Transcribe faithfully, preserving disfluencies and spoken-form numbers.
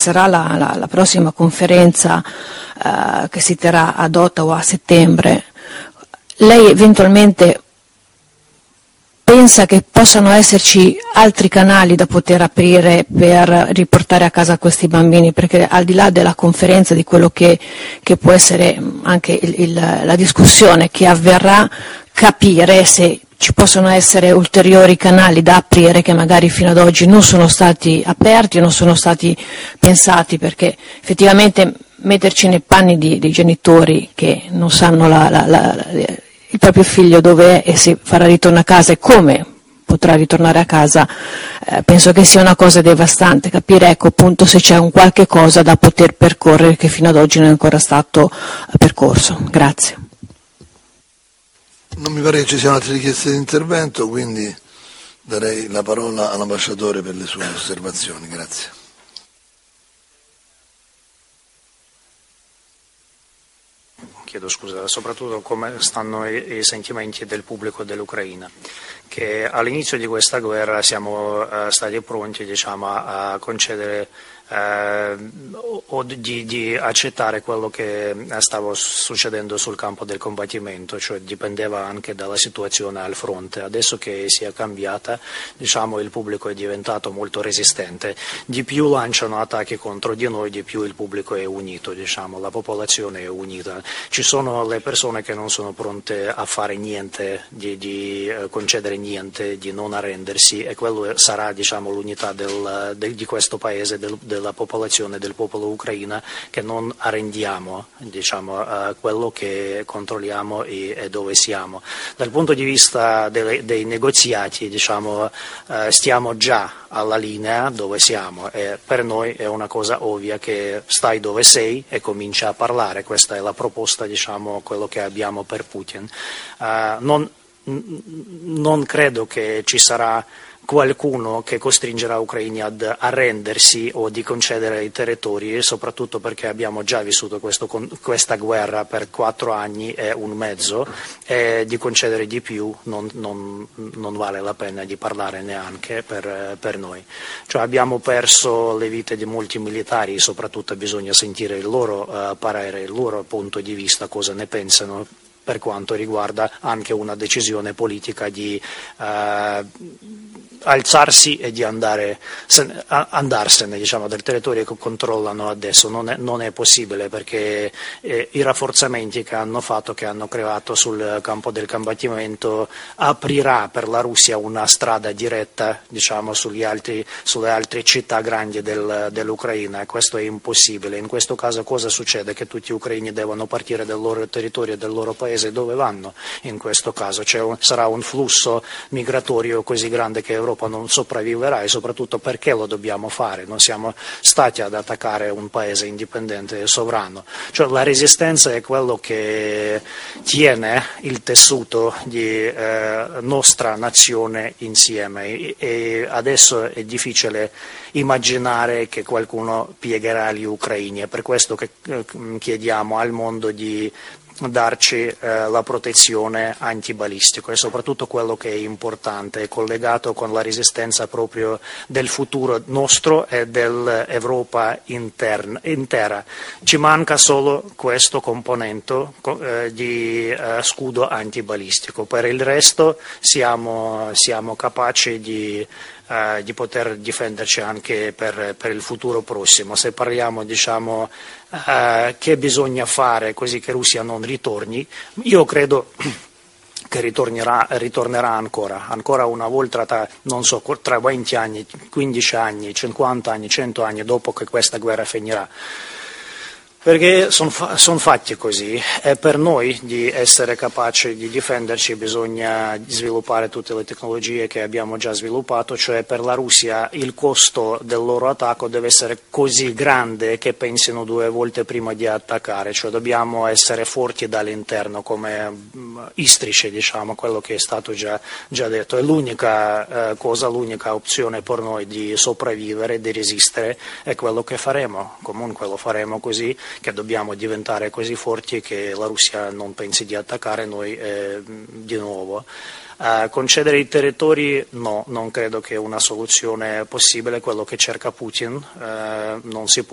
sarà la, la, la prossima conferenza uh, che si terrà ad Ottawa a settembre, lei eventualmente pensa che possano esserci altri canali da poter aprire per riportare a casa questi bambini? Perché al di là della conferenza, di quello che, che può essere anche il, il, la discussione che avverrà, capire se ci possono essere ulteriori canali da aprire che magari fino ad oggi non sono stati aperti o non sono stati pensati, perché effettivamente metterci nei panni di, dei genitori che non sanno la, la, la, la il proprio figlio dove è e se farà ritorno a casa e come potrà ritornare a casa, eh, penso che sia una cosa devastante, capire ecco appunto se c'è un qualche cosa da poter percorrere che fino ad oggi non è ancora stato percorso. Grazie. Non mi pare che ci siano altre richieste di intervento, quindi darei la parola all'ambasciatore per le sue osservazioni. Grazie. Chiedo scusa, soprattutto come stanno i, i sentimenti del pubblico dell'Ucraina, che all'inizio di questa guerra siamo uh, stati pronti, diciamo, a concedere eh, o di, di accettare quello che stava succedendo sul campo del combattimento, cioè dipendeva anche dalla situazione al fronte. Adesso che si è cambiata, diciamo, il pubblico è diventato molto resistente, di più lanciano attacchi contro di noi, di più il pubblico è unito, diciamo, la popolazione è unita. Ci sono le persone che non sono pronte a fare niente, di, di concedere niente, di non arrendersi, e quello sarà, diciamo, l'unità del, del, di questo paese, del, della popolazione, del popolo ucraina, che non arrendiamo, diciamo, a quello che controlliamo e, e dove siamo. Dal punto di vista dei, dei negoziati, diciamo, eh, stiamo già alla linea dove siamo, e per noi è una cosa ovvia che stai dove sei e comincia a parlare. Questa è la proposta, diciamo, quello che abbiamo per Putin. Uh, non, non credo che ci sarà qualcuno che costringerà ucraini ad arrendersi o di concedere i territori, soprattutto perché abbiamo già vissuto questo, questa guerra per quattro anni e un mezzo, e di concedere di più non, non, non vale la pena di parlare neanche per, per noi. Cioè, abbiamo perso le vite di molti militari, soprattutto bisogna sentire il loro uh, parere, il loro punto di vista, cosa ne pensano, per quanto riguarda anche una decisione politica di uh, alzarsi e di andare, andarsene, diciamo, del territorio che controllano adesso. Non è, non è possibile, perché eh, i rafforzamenti che hanno fatto, che hanno creato sul campo del combattimento, aprirà per la Russia una strada diretta, diciamo, sugli altri, sulle altre città grandi del, dell'Ucraina, e questo è impossibile. In questo caso cosa succede? Che tutti gli ucraini devono partire dal loro territorio, del loro paese. Dove vanno in questo caso? C'è un, sarà un flusso migratorio così grande che Europa non sopravviverà, e soprattutto perché lo dobbiamo fare? Non siamo stati ad attaccare un paese indipendente e sovrano. Cioè, la resistenza è quello che tiene il tessuto di eh, nostra nazione insieme, e, e adesso è difficile immaginare che qualcuno piegherà gli ucraini. È per questo che eh, chiediamo al mondo di darci eh, la protezione antibalistico, e soprattutto quello che è importante è collegato con la resistenza proprio del futuro nostro e dell'Europa interna, intera. Ci manca solo questo componente eh, di eh, scudo antibalistico. Per il resto siamo, siamo capaci di Uh, di poter difenderci anche per, per il futuro prossimo. Se parliamo, diciamo, uh, che bisogna fare così che Russia non ritorni, io credo che ritornerà, ritornerà ancora, ancora una volta, tra, non so, tra venti anni, quindici anni, cinquanta anni, cento anni dopo che questa guerra finirà. Perché sono fa- son fatti così, e per noi di essere capaci di difenderci bisogna sviluppare tutte le tecnologie che abbiamo già sviluppato. Cioè, per la Russia il costo del loro attacco deve essere così grande che pensino due volte prima di attaccare. Cioè, dobbiamo essere forti dall'interno come um, istrice, diciamo, quello che è stato già, già detto. È l'unica uh, cosa, l'unica opzione per noi di sopravvivere, di resistere, è quello che faremo. Comunque lo faremo così, che dobbiamo diventare così forti che la Russia non pensi di attaccare noi eh, di nuovo. Uh, concedere i territori no, non credo che è una soluzione possibile, quello che cerca Putin, uh, non si può